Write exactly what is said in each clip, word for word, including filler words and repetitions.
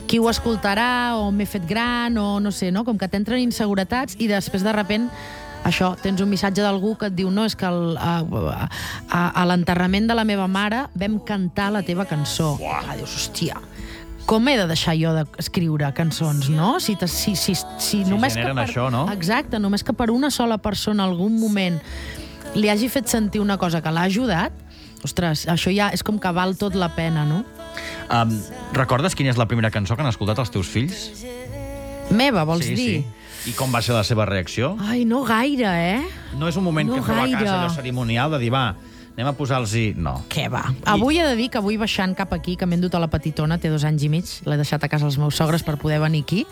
qui ho escoltarà, o m'he fet gran, o no sé, no? Com que t'entren inseguretats i després de repent això, tens un missatge d'algú que et diu no, és que el, a, a, a l'enterrament de la meva mare vam cantar la teva cançó. Ah, dius, hòstia, com he de deixar jo d'escriure cançons, no? Si, si, si, si, si només generen que per, això, no? Exacte, només que per una sola persona en algun moment li hagi fet sentir una cosa que l'ha ajudat, ostres, això ja és com que val tot la pena, no? Um, recordes quina és la primera cançó que han escoltat els teus fills? Meva, vols sí, dir? Sí. I com va ser la seva reacció? Ai, no gaire, eh? No és un moment no que feu a gaire. casa allò cerimonial de dir, va, anem a posar-los-hi... No. Què va? I... Avui he de dir que avui baixant cap aquí, que m'he endut a la petitona, té dos anys i mig, l'he deixat a casa els meus sogres per poder venir aquí,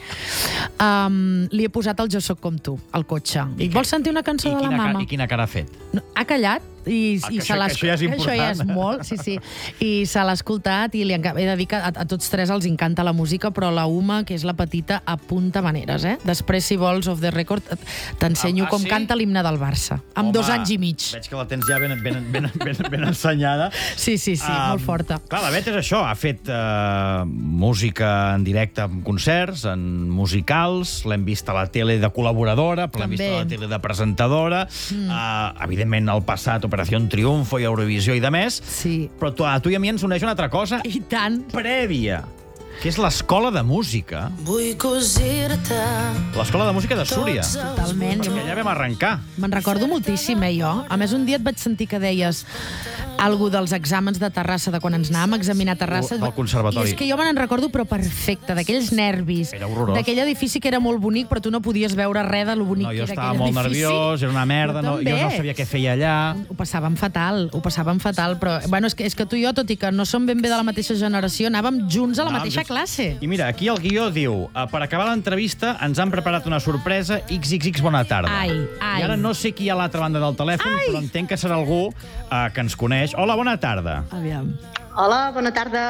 um, li he posat el Jo soc com tu, al cotxe. I, I vols sentir una cançó I de la quina, mama? I quina cara ha fet? No, ha callat i, ah, i se això, l'ha... això ja és important. Això ja és molt, sí, sí. I se l'ha escoltat i li enca... he de dir que a, a tots tres els encanta la música, però la Uma, que és la petita, apunta maneres, eh? Després, si vols, off the record, t'ensenyo ah, ah, com sí? canta l'himne del Barça, amb Home, dos anys i mig. Veig que la tens ja ben, ben, ben, ben, ben ensenyada. Sí, sí, sí, um, molt forta. Clar, la Bet és això, ha fet uh, música en directe en concerts, en musicals, l'hem vist a la tele de col·laboradora, però l'hem vist a la tele de presentadora, mm. uh, evidentment al passat Operació Triunfo i Eurovisió i de més, sí. Però tu, a tu i a mi ens uneix una altra cosa I tant. prèvia, que és l'escola de música. Vull cosir-te. L'escola de música de Súria. Totalment. Perquè allà vam arrencar. Me'n recordo moltíssim, eh, jo. A més, un dia et vaig sentir que deies algú dels exàmens de Terrassa, de quan ens anàvem a examinar a Terrassa. Del conservatori. I és que jo me n'en recordo, però perfecte, d'aquells nervis. Era horrorós. D'aquell edifici que era molt bonic, però tu no podies veure res de lo bonic no, que era aquell edifici. Jo estava molt nerviós, era una merda, no, jo no sabia què feia allà. Ho passàvem fatal, ho passàvem fatal, però bueno, és que, és que tu i jo, tot i que no som ben bé de la mateixa generació, anàvem junts a la no, mateixa just... classe. I mira, aquí el guió diu, per acabar l'entrevista ens han preparat una sorpresa, ics ics ics, bona tarda. Ai, ai. I ara no sé qui hi ha a l'altra banda del telèfon, ai. Però entenc que serà algú uh, que ens coneix. Hola, bona tarda. Aviam. Hola, bona tarda.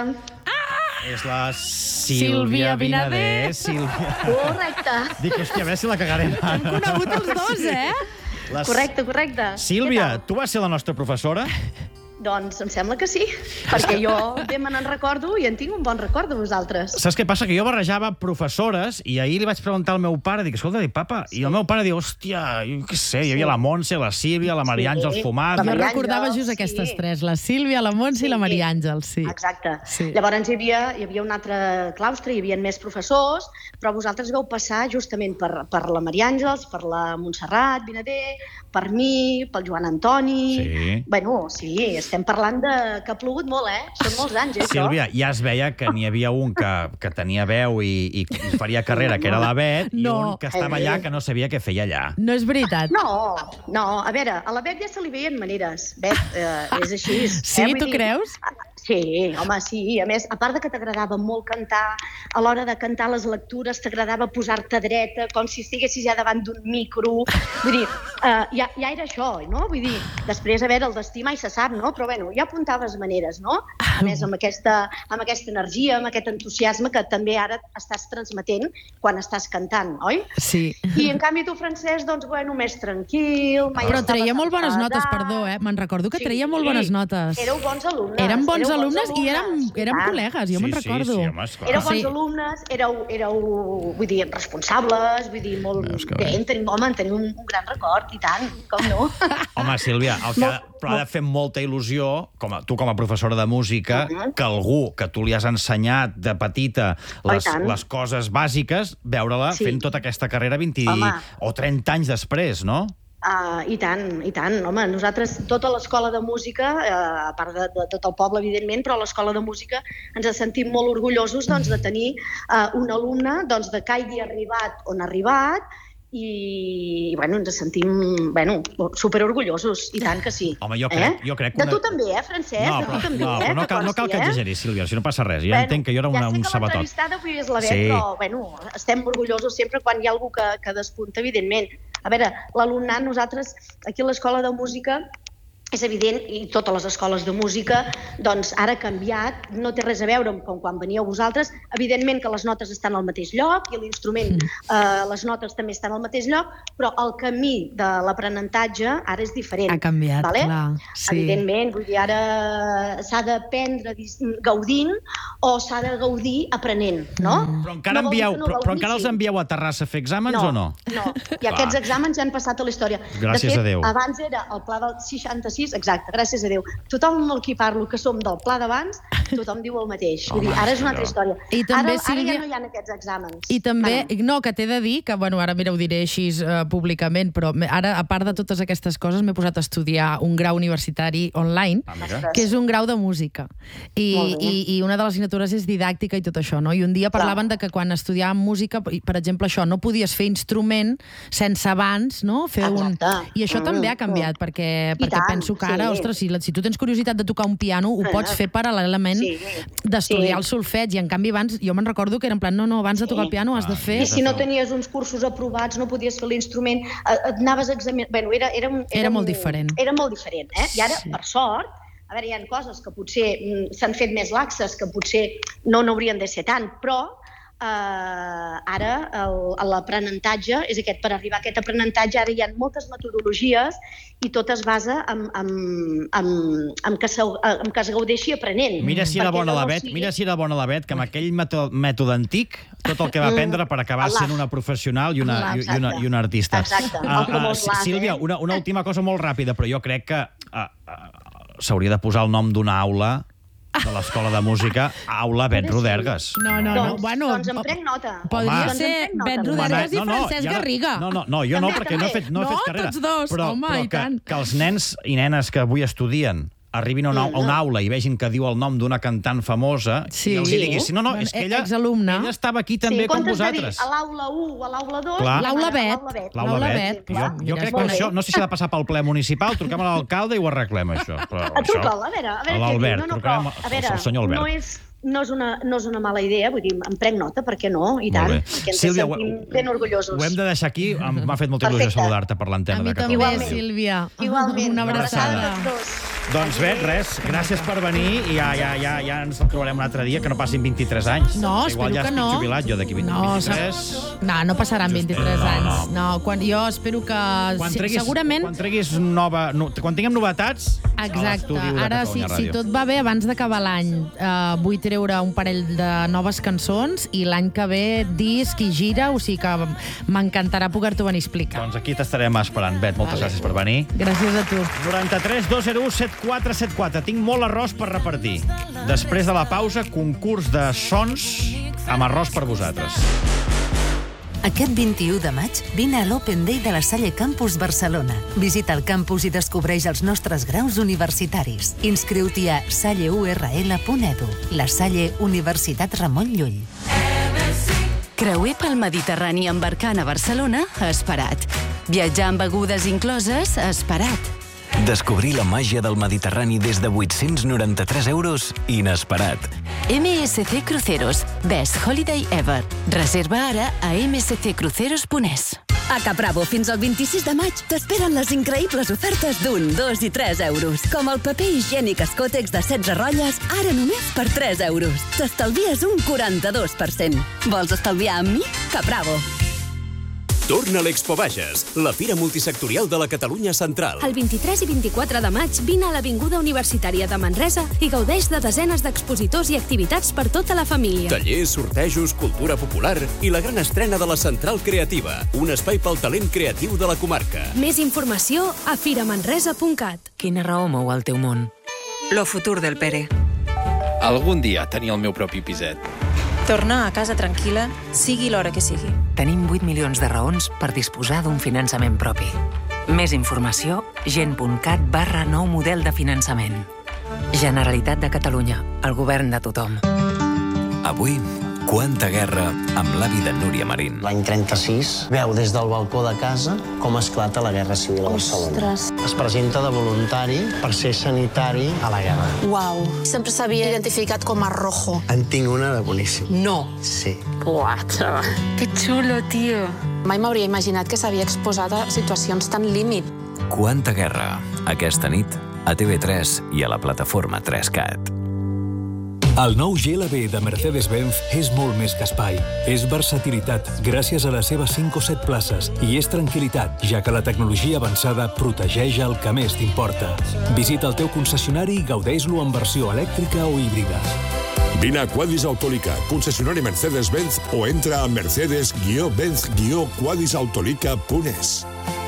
Ah! És la Sílvia Sílvia Vinader. Vinader. Sílvia. Correcte. Dic, hòstia, a veure si la cagarem. Hem conegut els dos, eh? Les... Correcte, correcte. Sílvia, tu vas ser la nostra professora? Doncs em sembla que sí, perquè jo bé me n'en recordo i en tinc un bon record de vosaltres. Saps què passa? Que jo barrejava professores i ahir li vaig preguntar al meu pare, dic, escolta, dic, papa, sí. I el meu pare diu, hòstia, jo què sé, hi havia sí. la Montse, la Sílvia, la Maria Àngels sí. Fumat... Jo recordava just sí. aquestes tres, la Sílvia, la Montse sí. i la Maria Àngels, sí. Exacte. Sí. Llavors hi havia, hi havia un altre claustre, hi havia més professors, però vosaltres vau passar justament per, per la Maria Àngels, per la Montserrat Vinader, per mi, pel Joan Antoni... Sí. Bueno, sí, estem parlant de que ha plogut molt, eh? Són molts anys, eh, Sílvia, això? Ja es veia que n'hi havia un que, que tenia veu i, i faria carrera, que era la Bet, no. I un que estava allà que no sabia què feia allà. No és veritat. No, no, a veure, a la Bet ja se li veien maneres. Bet, eh, és així. Sí, eh? tu dir... creus? Sí, home, sí. A més, a part de que t'agradava molt cantar, a l'hora de cantar les lectures t'agradava posar-te dreta, com si estiguessis ja davant d'un micro. Vull dir, uh, ja, ja era això, no? Vull dir, després, a veure, el destí mai se sap, no? Però, bueno, ja apuntaves maneres, no? A més, amb aquesta, amb aquesta energia, amb aquest entusiasme que també ara estàs transmetent quan estàs cantant, oi? Sí. I, en canvi, tu, Francesc, doncs, bueno, més tranquil... Mai Però treia molt bones notes, perdó, eh? Me'n recordo que treia sí, molt bones notes. Éreu bons alumnes. Érem bons éreu alumnes, alumnes i érem, érem col·legues, jo sí, me'n recordo. Sí, sí, home, esclar. Éreu bons sí. alumnes, éreu, éreu, vull dir, responsables, vull dir, molt... Bé, en tenim, home, en tenim un, un gran record, i tant, com no? Home, Sílvia, el que ha, però ha de fer molta il·lusió, com a, tu com a professora de música, uh -huh. que algú que tu li has ensenyat de petita les, les coses bàsiques, veure-la sí. fent tota aquesta carrera vint o trenta anys després, no? Uh, I tant, i tant. Home, nosaltres, tota l'escola de música, uh, a part de, de tot el poble, evidentment, però a l'escola de música ens sentim molt orgullosos doncs, de tenir uh, un alumne doncs, de que hagi arribat on ha arribat i, bueno, ens sentim, bueno, superorgullosos, i tant que sí. Home, jo crec, eh? jo crec que... Una... De tu també, eh, Francesc? No, de tu però, també, no, eh? però no, cal, no cal que exageris, Sílvia, si no passa res. Ja bueno, entenc que jo era una, ja un sabatot. Ja sé que l'entrevistada avui és la Bet, sí. però, bueno, estem orgullosos sempre quan hi ha algú que, que despunta, evidentment. A veure, l'alumnat, nosaltres, aquí a l'Escola de Música, és evident, i totes les escoles de música, doncs ara ha canviat, no té res a veure amb com quan veníeu vosaltres. Evidentment que les notes estan al mateix lloc i l'instrument, eh, les notes també estan al mateix lloc, però el camí de l'aprenentatge ara és diferent. Ha canviat, vale? clar. Sí. Evidentment, vull dir, ara s'ha d'aprendre gaudint o s'ha de gaudir aprenent, no? Mm. Però encara, no envieu, no però, però encara els envieu a Terrassa a fer exàmens no, o no? No, i aquests exàmens ja han passat a la història. Gràcies de fet, a Déu. Abans era el pla del seixanta-sis, exacte, gràcies a Déu. Tothom amb el qui parlo, que som del pla d'abans, tothom diu el mateix. Vull dir, ara és una altra història. I també, ara, Sílvia... ara ja no hi ha aquests exàmens. I també, no, que t'he de dir, que bueno, ara mira, ho diré així uh, públicament, però ara, a part de totes aquestes coses, m'he posat a estudiar un grau universitari online, ah, que és un grau de música. I, i, i una de les assignatures és didàctica i tot això, no? I un dia parlaven de que quan estudiàvem música, per exemple, això, no podies fer instrument sense abans, no? Fer un... I això també ha canviat, perquè, perquè penso que ara, ostres, si, si tu tens curiositat de tocar un piano, ho pots fer paral·lelament d'estudiar el solfeig, i en canvi abans, jo me'n recordo que era en plan, no, no, abans de tocar el piano has de fer... I si no tenies uns cursos aprovats, no podies fer l'instrument, et anaves a examinar... Bueno, era, era, era, era molt diferent. Era molt diferent, eh? I ara, per sort, a veure, hi ha coses que potser s'han fet més laxes, que potser no n'haurien de ser tant, però Uh, ara l'aprenentatge és aquest, per arribar a aquest aprenentatge ara hi ha moltes metodologies i tot es basa en, en, en, en, que, se, en que es gaudeixi aprenent. Mira si era bona la Bet, sigui... mira si era bona la Bet, que amb aquell mètode, mètode antic, tot el que va aprendre per acabar sent una professional i una, i, i una, i una artista. Exacte. Uh, uh, Sílvia, una, una última cosa molt ràpida, però jo crec que uh, uh, s'hauria de posar el nom d'una aula de l'Escola de Música, Aula Bet Rodergues. No, no, no. Doncs, Bueno, doncs en prenc nota. Podria ser Bet Rodergues i Francesc Garriga. No, no, no, jo no, perquè no he fet, no he fet carrera. No, tots dos, però, home, però i tant. Que, que els nens i nenes que avui estudien arribin a una, a una aula i vegin que diu el nom d'una cantant famosa sí. i els hi diguis, no, no, és que ella, ella estava aquí també sí, com vosaltres. A l'aula u o a l'aula dos... L'aula Bet. L'aula Bet. Jo, jo crec que això, no sé si ha de passar pel ple municipal, truquem a l'alcalde i ho arreglem, això. Però, a truca'l, a veure, a veure què diu. No, no, però, a veure, el senyor Albert. No és... No és, una, no és una mala idea, vull dir, em prenc nota, per què no? I tant, perquè ens Sílvia, sentim ben orgullosos. Ho hem de deixar aquí, m'ha fet molta il·lusió saludar-te per l'antena de Catalunya. A mi també, Sílvia. Igualment. Una abraçada. Doncs bé, res, gràcies per venir i ja, ja, ja, ja ens trobarem un altre dia, que no passin vint-i-tres anys. No, espero ja que no. Igual ja estic jubilat, jo d'aquí vint-i-tres... No, no passaran vint-i-tres anys. No, quan, jo espero que... Quan treguis, segurament... Quan treguis nova... No, quan tinguem novetats... Exacte. Ara, si, si tot va bé, abans d'acabar l'any, uh, vull treure un parell de noves cançons i l'any que ve disc i gira, o sigui que m'encantarà poder-t'ho venir a explicar. Doncs aquí t'estarem esperant. Bet, moltes vale. gràcies per venir. Gràcies a tu. noranta-tres dos zero u set quatre set quatre. Tinc molt arròs per repartir. Després de la pausa, concurs de sons amb arròs per vosaltres. Aquest vint-i-u de maig vine a l'Open Day de la Salle Campus Barcelona. Visita el campus i descobreix els nostres graus universitaris. Inscriu-t'hi a salle u erre ele punt edu. La Salle Universitat Ramon Llull. Creuer pel Mediterrani embarcant a Barcelona, esperat. Viatjar amb begudes incloses, esperat. Descobrir la màgia del Mediterrani des de vuit-cents noranta-tres euros, inesperat. eme esse ce Cruceros, Best Holiday Ever. Reserva ara a eme esse ce cruceros punt es. A Capravo, fins al vint-i-sis de maig, t'esperen les increïbles ofertes d'un, dos i tres euros. Com el paper higiènic Escotex de setze rotlles, ara només per tres euros. T'estalvies un quaranta-dos per cent. Vols estalviar amb mi? Capravo. Torna a l'Expo Bages, la fira multisectorial de la Catalunya Central. El vint-i-tres i vint-i-quatre de maig vine a l'Avinguda Universitària de Manresa i gaudeix de desenes d'expositors i activitats per tota la família. Tallers, sortejos, cultura popular i la gran estrena de la Central Creativa, un espai pel talent creatiu de la comarca. Més informació a firamanresa punt cat. Quina raó mou el teu món? Lo futur del Pere. Algun dia tenir el meu propi piset. Tornar a casa tranquil·la, sigui l'hora que sigui. Tenim vuit milions de raons per disposar d'un finançament propi. Més informació, gent punt cat barra nou model de finançament. Generalitat de Catalunya, el govern de tothom. Avui, quanta guerra amb l'avi de Núria Marín. L'any trenta-sis veu des del balcó de casa com esclata la Guerra Civil a Barcelona. Ostres. Es presenta de voluntari per ser sanitari a la guerra. Uau, sempre s'havia identificat com a rojo. En tinc una de boníssim. No. Sí. Quatre. Que xulo, tio. Mai m'hauria imaginat que s'havia exposat a situacions tan límit. Quanta guerra, aquesta nit, a T V tres i a la plataforma tres cat. El nou G L B de Mercedes-Benz és molt més que espai. És versatilitat, gràcies a les seves cinc o set places, i és tranquil·litat, ja que la tecnologia avançada protegeix el que més t'importa. Visita el teu concessionari i gaudeix-lo en versió elèctrica o híbrida. Vine a Quadis Autolica, concessionari Mercedes-Benz, o entra a mercedes benz quadis autolica punt es.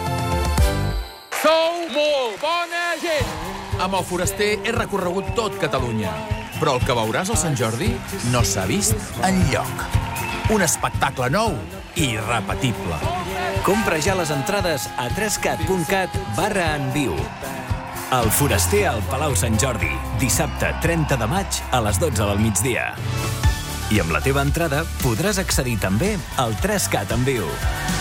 Sou molt bona gent! Amb el Foraster he recorregut tot Catalunya, però el que veuràs al Sant Jordi no s'ha vist enlloc. Un espectacle nou i irrepetible. Compra ja les entrades a trescat punt cat barra en viu. El Foraster al Palau Sant Jordi, dissabte trenta de maig a les dotze del migdia. I amb la teva entrada podràs accedir també al tres cat en viu.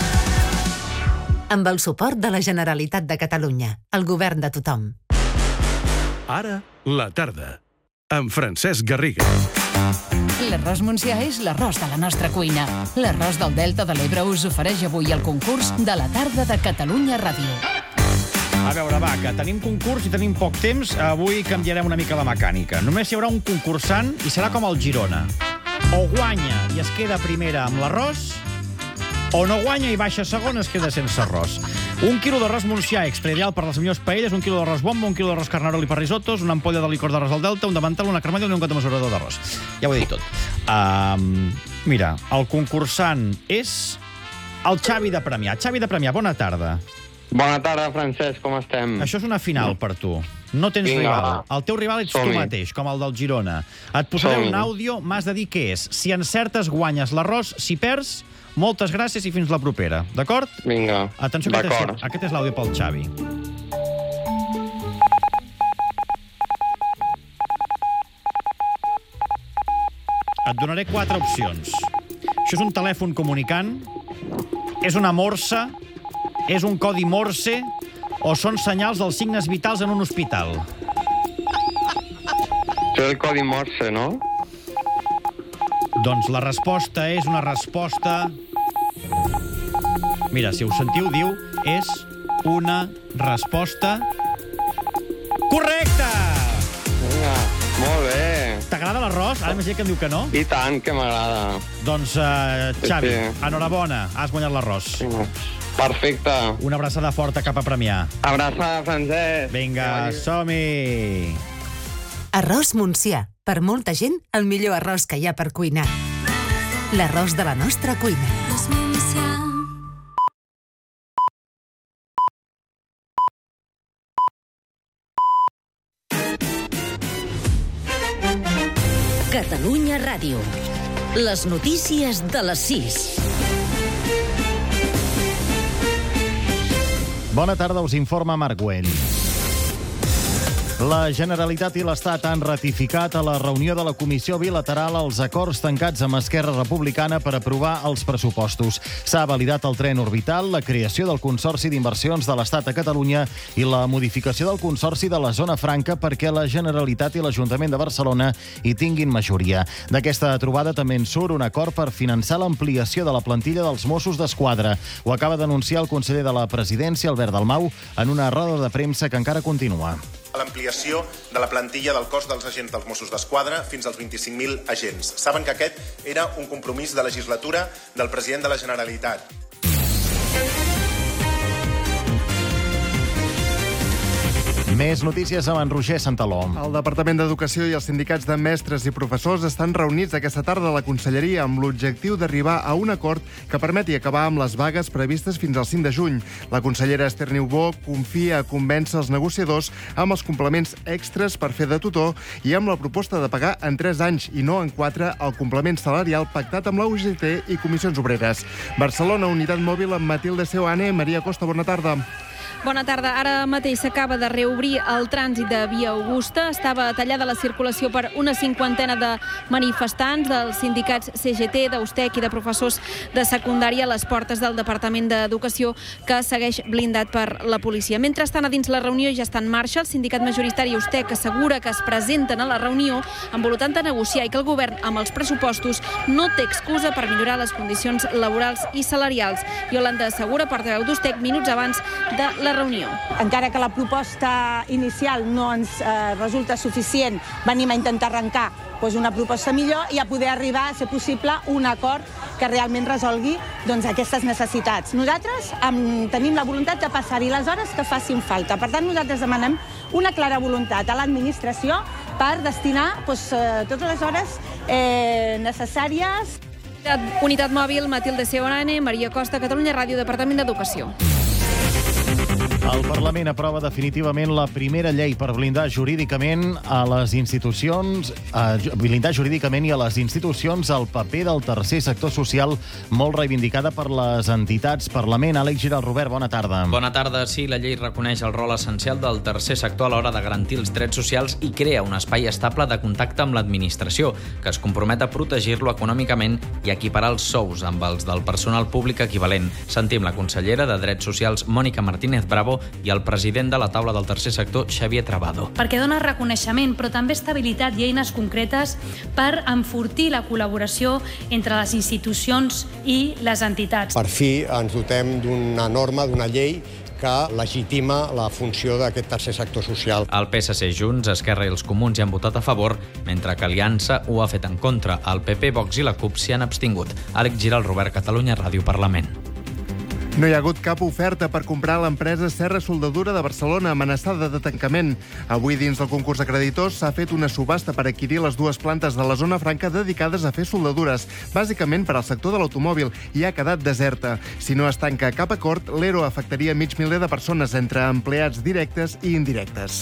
Amb el suport de la Generalitat de Catalunya, el govern de tothom. Ara, la tarda, amb Francesc Garriga. L'arròs Montsià és l'arròs de la nostra cuina. L'arròs del Delta de l'Ebre us ofereix avui el concurs de la tarda de Catalunya Ràdio. A veure, va, que tenim concurs i tenim poc temps. Avui canviarem una mica la mecànica. Només hi haurà un concursant i serà com el Girona. O guanya i es queda primera amb l'arròs, o no guanya i baixa segona, es queda sense arròs. Un quilo d'arròs Montsià extra, ideal per les millors paelles, un quilo d'arròs bomba, un quilo d'arròs carnaroli per risottos, una ampolla de licor d'arròs al Delta, un davantal, una cremalla i un got de mesurador d'arròs. Ja ho he dit tot. Um, mira, el concursant és el Xavi de Premià. Xavi de Premià, bona tarda. Bona tarda, Francesc, com estem? Això és una final per tu. No tens Vinga, rival. va. El teu rival ets tu Som-hi. mateix, com el del Girona. Et posaré Som-hi. un àudio, m'has de dir què és. Si encertes, guanyes l'arròs. Si perds, moltes gràcies i fins la propera. D'acord? Vinga, Atenció, aquest és, d'acord. aquest és l'àudio pel Xavi. Et donaré quatre opcions. Això és un telèfon comunicant, és una morsa, és un codi morse o són senyals dels signes vitals en un hospital? És el codi Morse, no? Doncs la resposta és una resposta... Mira, si ho sentiu, diu, és una resposta... correcta! Vinga, molt bé. T'agrada l'arròs? Ara més gent que em diu que no. I tant, que m'agrada. Doncs, uh, Xavi, Sí, sí. enhorabona, has guanyat l'arròs. Perfecte. Una abraçada forta cap a Premià. Abraçada, Francesc. Vinga, som-hi! Arròs Montsià. Per molta gent, el millor arròs que hi ha per cuinar. L'arròs de la nostra cuina. Catalunya Ràdio. Les notícies de les sis. Bona tarda, us informa Marc Güell. La Generalitat i l'Estat han ratificat a la reunió de la Comissió Bilateral els acords tancats amb Esquerra Republicana per aprovar els pressupostos. S'ha validat el tren orbital, la creació del Consorci d'Inversions de l'Estat a Catalunya i la modificació del Consorci de la Zona Franca perquè la Generalitat i l'Ajuntament de Barcelona hi tinguin majoria. D'aquesta trobada també en surt un acord per finançar l'ampliació de la plantilla dels Mossos d'Esquadra. Ho acaba d'anunciar el conseller de la Presidència, Albert Dalmau, en una roda de premsa que encara continua. L'ampliació de la plantilla del cos dels agents dels Mossos d'Esquadra fins als vint-i-cinc mil agents. Saben que aquest era un compromís de legislatura del president de la Generalitat. Més notícies amb en Roger Santaló. El Departament d'Educació i els sindicats de mestres i professors estan reunits aquesta tarda a la Conselleria amb l'objectiu d'arribar a un acord que permeti acabar amb les vagues previstes fins al cinc de juny. La consellera Esther Niubó confia a convèncer els negociadors amb els complements extras per fer de tutor i amb la proposta de pagar en tres anys i no en quatre el complement salarial pactat amb la U G T i Comissions Obreres. Barcelona, unitat mòbil amb Matilde Seoane. Maria Costa, bona tarda. Bona tarda. Ara mateix s'acaba de reobrir el trànsit de Via Augusta. Estava tallada la circulació per una cinquantena de manifestants dels sindicats C G T, d'Ustec i de professors de secundària a les portes del Departament d'Educació, que segueix blindat per la policia. Mentrestant, a dins la reunió ja està en marxa. El sindicat majoritari Ustec assegura que es presenten a la reunió amb voluntat de negociar i que el govern, amb els pressupostos, no té excusa per millorar les condicions laborals i salarials. Iolanda Segura, portaveu d'Ustec, minuts abans de la la reunió. Encara que la proposta inicial no ens eh, resulta suficient, venim a intentar arrencar doncs, una proposta millor i a poder arribar, a ser possible, un acord que realment resolgui doncs, aquestes necessitats. Nosaltres em, tenim la voluntat de passar-hi les hores que facin falta. Per tant, nosaltres demanem una clara voluntat a l'administració per destinar doncs, eh, totes les hores eh, necessàries. Unitat, Unitat Mòbil, Matilde Seorane, Maria Costa, Catalunya Ràdio, Departament d'Educació. El Parlament aprova definitivament la primera llei per blindar jurídicament a les institucions, a blindar jurídicament i a les institucions el paper del tercer sector social, molt reivindicada per les entitats. Parlament, Àlex Giral, Robert, bona tarda. Bona tarda. Sí, la llei reconeix el rol essencial del tercer sector a l'hora de garantir els drets socials i crea un espai estable de contacte amb l'administració, que es compromet a protegir-lo econòmicament i equiparar els sous amb els del personal públic equivalent. Sentim la consellera de Drets Socials, Mònica Martínez Bravo, i el president de la taula del tercer sector, Xavier Trabado. Perquè dona reconeixement, però també estabilitat i eines concretes per enfortir la col·laboració entre les institucions i les entitats. Per fi ens dotem d'una norma, d'una llei que legitima la funció d'aquest tercer sector social. El P S C, Junts, Esquerra i els Comuns hi han votat a favor, mentre que Aliança ho ha fet en contra. El P P, Vox i la CUP s'hi han abstingut. Àlex Giral, Robert, Catalunya Ràdio, Parlament. No hi ha hagut cap oferta per comprar l'empresa Serra Soldadura de Barcelona, amenaçada de tancament. Avui, dins del concurs de creditors, s'ha fet una subhasta per adquirir les dues plantes de la zona franca dedicades a fer soldadures, bàsicament per al sector de l'automòbil, i ha quedat deserta. Si no es tanca cap acord, l'E R O afectaria mig miler de persones, entre empleats directes i indirectes.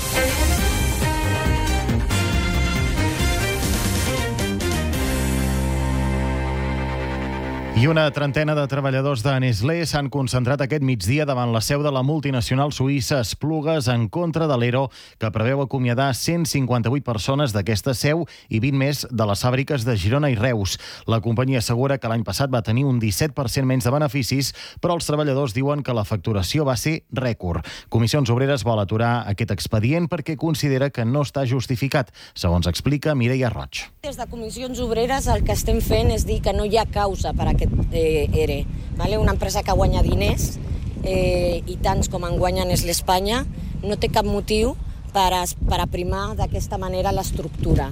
I una trentena de treballadors de Nestlé s'han concentrat aquest migdia davant la seu de la multinacional suïssa Esplugues en contra de l'E R O, que preveu acomiadar cent cinquanta-vuit persones d'aquesta seu i vint més de les fàbriques de Girona i Reus. La companyia assegura que l'any passat va tenir un disset per cent menys de beneficis, però els treballadors diuen que la facturació va ser rècord. Comissions Obreres vol aturar aquest expedient perquè considera que no està justificat, segons explica Mireia Roig. Des de Comissions Obreres el que estem fent és dir que no hi ha causa per a aquest Eh, E R E. Vale? Una empresa que guanya diners eh, i tants com en guanya Nestlé Espanya no té cap motiu per, a, per aprimar d'aquesta manera l'estructura.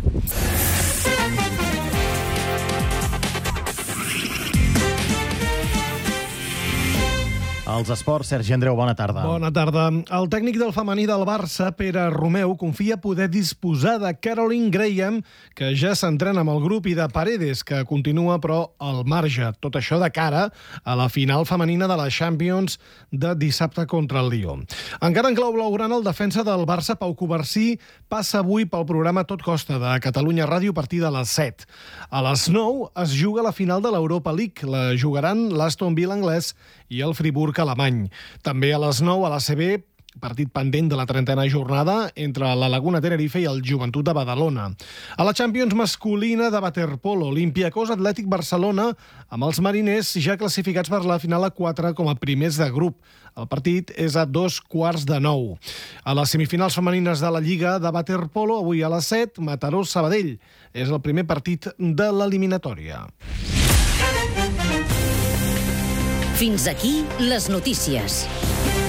Els esports, Sergi Andreu, bona tarda. Bona tarda. El tècnic del femení del Barça, Pere Romeu, confia poder disposar de Caroline Graham, que ja s'entrena amb el grup, i de Paredes, que continua, però, al marge. Tot això de cara a la final femenina de la Champions de dissabte contra el Lió. Encara en clau blaugrana, el defensa del Barça, Pau Covarsí, passa avui pel programa Tot Costa de Catalunya Ràdio a partir de les set. A les nou es juga la final de l'Europa League. La jugaran l'Aston Villa anglès i el Friburg alemany. També a les nou a l'A C B, partit pendent de la trentena jornada entre la Laguna Tenerife i el Joventut de Badalona. A la Champions masculina de waterpolo, Olympiacos Atlètic Barcelona, amb els mariners ja classificats per la final a quatre com a primers de grup. El partit és a dos quarts de nou. A les semifinals femenines de la Lliga de waterpolo, avui a les set, Mataró-Sabadell. És el primer partit de l'eliminatòria. Fins aquí les notícies.